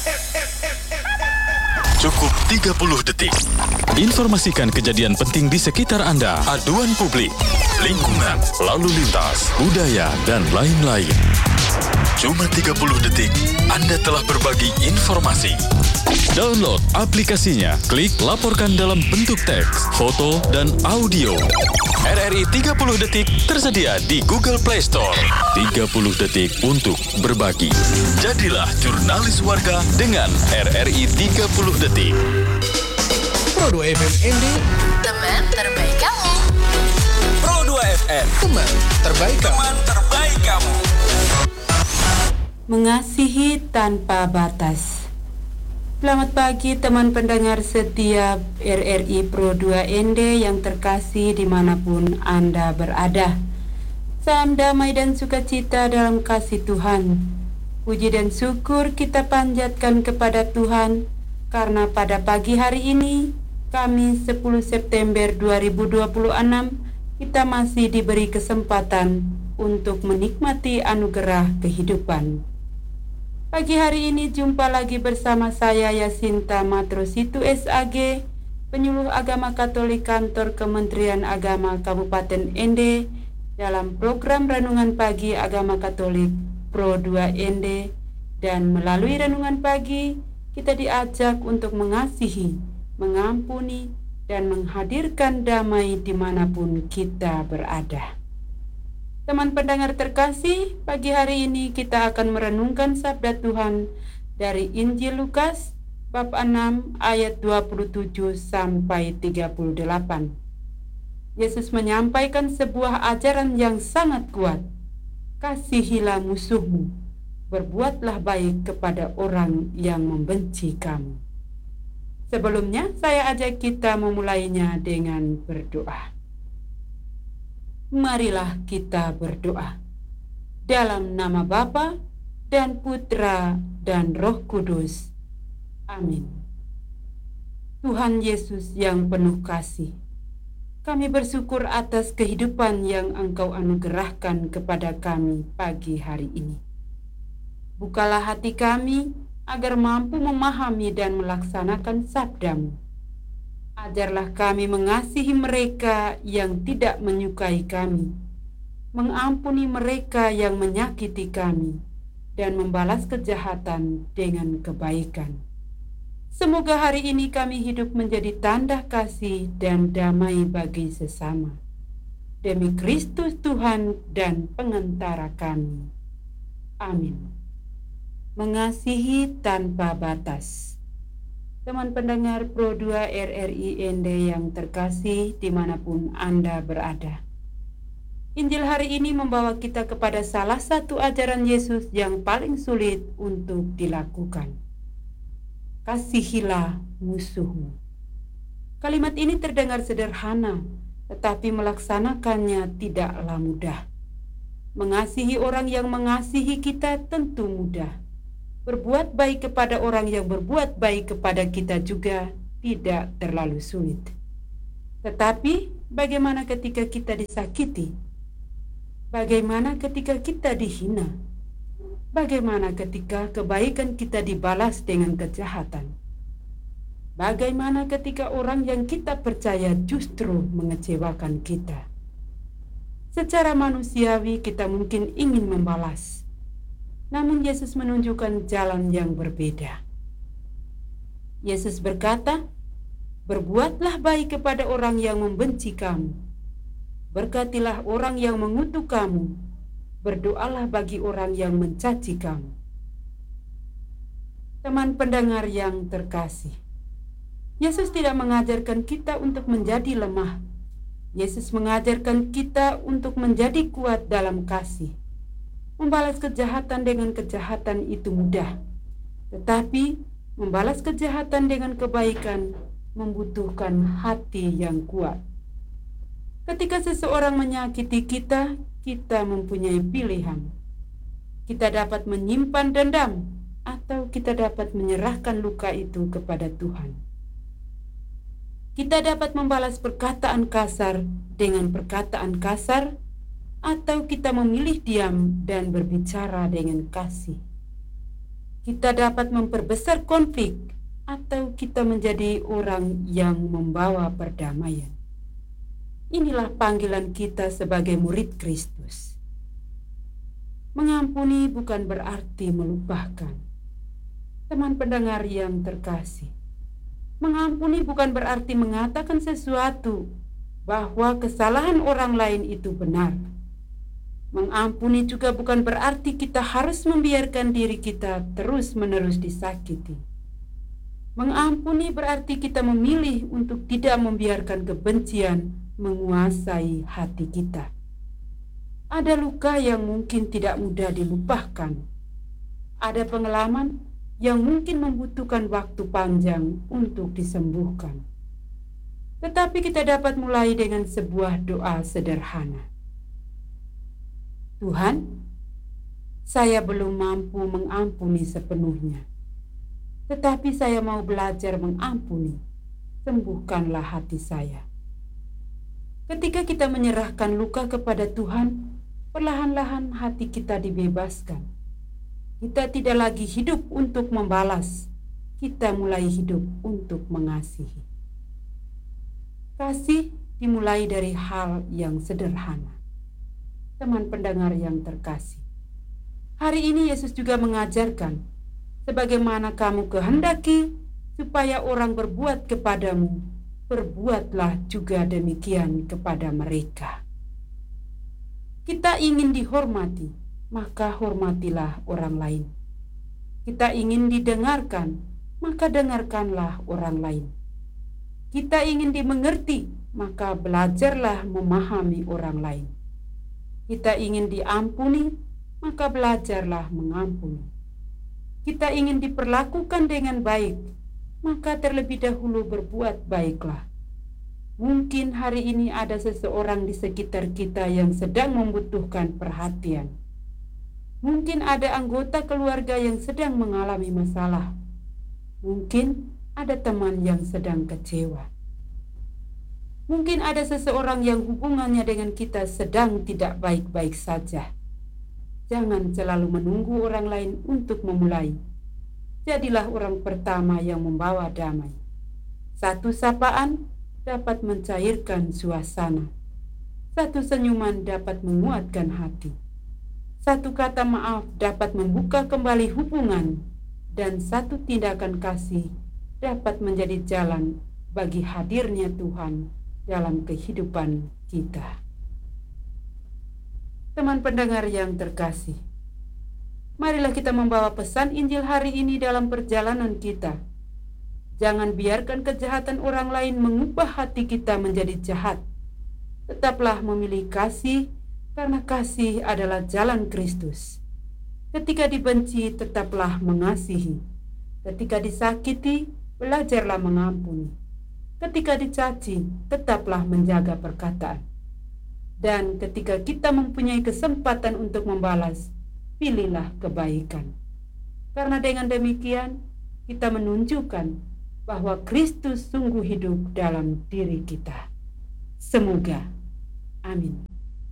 Cukup 30 detik. Informasikan kejadian penting di sekitar Anda, aduan publik, lingkungan, lalu lintas, budaya, dan lain-lain. Cuma 30 detik, Anda telah berbagi informasi. Download aplikasinya, klik laporkan dalam bentuk teks, foto, dan audio. RRI 30 detik tersedia di Google Play Store. 30 detik untuk berbagi. Jadilah jurnalis warga dengan RRI 30 detik. Pro 2 FM ND, teman terbaik kamu. Pro 2 FM, teman terbaik kamu. teman terbaik kamu. Mengasihi tanpa batas. Selamat pagi teman pendengar setia RRI Pro 2 ND yang terkasih dimanapun Anda berada. Salam damai dan sukacita dalam kasih Tuhan. Puji dan syukur kita panjatkan kepada Tuhan karena pada pagi hari ini, Kamis 10 September 2026, kita masih diberi kesempatan untuk menikmati anugerah kehidupan. Pagi hari ini jumpa lagi bersama saya Yasinta Matrositu SAG, penyuluh agama Katolik kantor Kementerian Agama Kabupaten ND dalam program Renungan Pagi Agama Katolik Pro 2 ND, dan melalui Renungan Pagi kita diajak untuk mengasihi, mengampuni, dan menghadirkan damai dimanapun kita berada. Teman pendengar terkasih, pagi hari ini kita akan merenungkan sabda Tuhan dari Injil Lukas bab 6 ayat 27 sampai 38. Yesus menyampaikan sebuah ajaran yang sangat kuat. Kasihilah musuhmu, berbuatlah baik kepada orang yang membenci kamu. Sebelumnya, saya ajak kita memulainya dengan berdoa. Marilah kita berdoa. Dalam nama Bapa dan Putra dan Roh Kudus. Amin. Tuhan Yesus yang penuh kasih, kami bersyukur atas kehidupan yang Engkau anugerahkan kepada kami pagi hari ini. Bukalah hati kami agar mampu memahami dan melaksanakan sabda-Mu. Ajarlah kami mengasihi mereka yang tidak menyukai kami, mengampuni mereka yang menyakiti kami, dan membalas kejahatan dengan kebaikan. Semoga hari ini kami hidup menjadi tanda kasih dan damai bagi sesama. Demi Kristus Tuhan dan pengantara kami. Amin. Mengasihi tanpa batas. Teman pendengar Pro 2 RRI ND yang terkasih dimanapun Anda berada. Injil hari ini membawa kita kepada salah satu ajaran Yesus yang paling sulit untuk dilakukan. Kasihilah musuhmu. Kalimat ini terdengar sederhana, tetapi melaksanakannya tidaklah mudah. Mengasihi orang yang mengasihi kita tentu mudah. Berbuat baik kepada orang yang berbuat baik kepada kita juga tidak terlalu sulit. Tetapi bagaimana ketika kita disakiti? Bagaimana ketika kita dihina? Bagaimana ketika kebaikan kita dibalas dengan kejahatan? Bagaimana ketika orang yang kita percaya justru mengecewakan kita? Secara manusiawi kita mungkin ingin membalas, namun Yesus menunjukkan jalan yang berbeda. Yesus berkata, berbuatlah baik kepada orang yang membenci kamu. Berkatilah orang yang mengutuk kamu. Berdoalah bagi orang yang mencaci kamu. Teman pendengar yang terkasih, Yesus tidak mengajarkan kita untuk menjadi lemah. Yesus mengajarkan kita untuk menjadi kuat dalam kasih. Membalas kejahatan dengan kejahatan itu mudah, tetapi membalas kejahatan dengan kebaikan membutuhkan hati yang kuat. Ketika seseorang menyakiti kita, kita mempunyai pilihan. Kita dapat menyimpan dendam atau kita dapat menyerahkan luka itu kepada Tuhan. Kita dapat membalas perkataan kasar dengan perkataan kasar, atau kita memilih diam dan berbicara dengan kasih. Kita dapat memperbesar konflik atau kita menjadi orang yang membawa perdamaian. Inilah panggilan kita sebagai murid Kristus. Mengampuni bukan berarti melupakan. Teman pendengar yang terkasih, mengampuni bukan berarti mengatakan sesuatu bahwa kesalahan orang lain itu benar. Mengampuni juga bukan berarti kita harus membiarkan diri kita terus-menerus disakiti. Mengampuni berarti kita memilih untuk tidak membiarkan kebencian menguasai hati kita. Ada luka yang mungkin tidak mudah dilupakan. Ada pengalaman yang mungkin membutuhkan waktu panjang untuk disembuhkan. Tetapi kita dapat mulai dengan sebuah doa sederhana. Tuhan, saya belum mampu mengampuni sepenuhnya, tetapi saya mau belajar mengampuni. Sembuhkanlah hati saya. Ketika kita menyerahkan luka kepada Tuhan, perlahan-lahan hati kita dibebaskan. Kita tidak lagi hidup untuk membalas, kita mulai hidup untuk mengasihi. Kasih dimulai dari hal yang sederhana. Teman pendengar yang terkasih, hari ini Yesus juga mengajarkan, sebagaimana kamu kehendaki supaya orang berbuat kepadamu, berbuatlah juga demikian kepada mereka. Kita ingin dihormati, maka hormatilah orang lain. Kita ingin didengarkan, maka dengarkanlah orang lain. Kita ingin dimengerti, maka belajarlah memahami orang lain. Kita ingin diampuni, maka belajarlah mengampuni. Kita ingin diperlakukan dengan baik, maka terlebih dahulu berbuat baiklah. Mungkin hari ini ada seseorang di sekitar kita yang sedang membutuhkan perhatian. Mungkin ada anggota keluarga yang sedang mengalami masalah. Mungkin ada teman yang sedang kecewa. Mungkin ada seseorang yang hubungannya dengan kita sedang tidak baik-baik saja. Jangan selalu menunggu orang lain untuk memulai. Jadilah orang pertama yang membawa damai. Satu sapaan dapat mencairkan suasana. Satu senyuman dapat menguatkan hati. Satu kata maaf dapat membuka kembali hubungan, dan satu tindakan kasih dapat menjadi jalan bagi hadirnya Tuhan dalam kehidupan kita. Teman pendengar yang terkasih, marilah kita membawa pesan Injil hari ini dalam perjalanan kita. Jangan biarkan kejahatan orang lain mengubah hati kita menjadi jahat. Tetaplah memilih kasih, karena kasih adalah jalan Kristus. Ketika dibenci, tetaplah mengasihi. Ketika disakiti, belajarlah mengampuni. Ketika dicaci, tetaplah menjaga perkataan. Dan ketika kita mempunyai kesempatan untuk membalas, pilihlah kebaikan. Karena dengan demikian, kita menunjukkan bahwa Kristus sungguh hidup dalam diri kita. Semoga. Amin.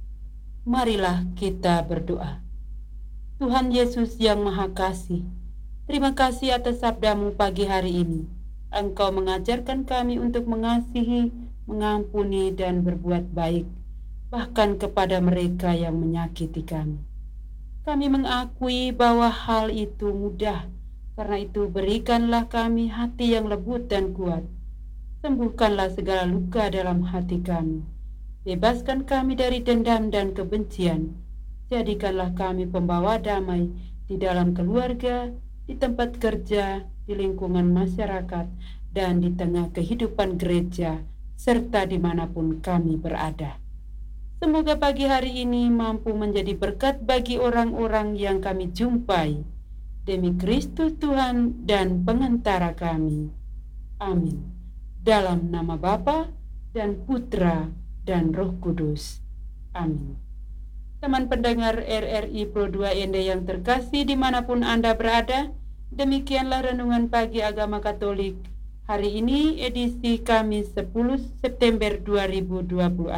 Marilah kita berdoa. Tuhan Yesus yang Maha Kasih, terima kasih atas sabdamu pagi hari ini. Engkau mengajarkan kami untuk mengasihi, mengampuni, dan berbuat baik, bahkan kepada mereka yang menyakiti kami. Kami mengakui bahwa hal itu mudah, karena itu berikanlah kami hati yang lembut dan kuat. Sembuhkanlah segala luka dalam hati kami. Bebaskan kami dari dendam dan kebencian. Jadikanlah kami pembawa damai di dalam keluarga, di tempat kerja, di lingkungan masyarakat, dan di tengah kehidupan gereja, serta dimanapun kami berada. Semoga pagi hari ini mampu menjadi berkat bagi orang-orang yang kami jumpai. Demi Kristus Tuhan dan pengantara kami. Amin. Dalam nama Bapa dan Putra dan Roh Kudus. Amin. Teman pendengar RRI Pro 2 ND yang terkasih dimanapun Anda berada, demikianlah Renungan Pagi Agama Katolik hari ini edisi Kamis 10 September 2026.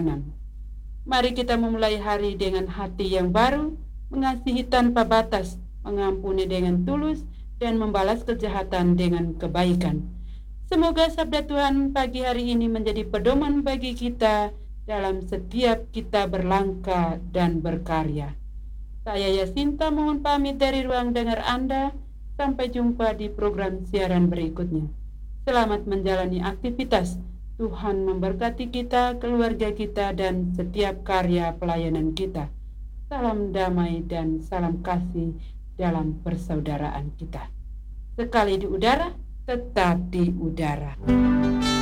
Mari kita memulai hari dengan hati yang baru, mengasihi tanpa batas, mengampuni dengan tulus, dan membalas kejahatan dengan kebaikan. Semoga sabda Tuhan pagi hari ini menjadi pedoman bagi kita dalam setiap kita berlangkah dan berkarya. Saya Yasinta mohon pamit dari ruang dengar Anda. Sampai jumpa di program siaran berikutnya. Selamat menjalani aktivitas. Tuhan memberkati kita, keluarga kita, dan setiap karya pelayanan kita. Salam damai dan salam kasih dalam persaudaraan kita. Sekali di udara, tetap di udara.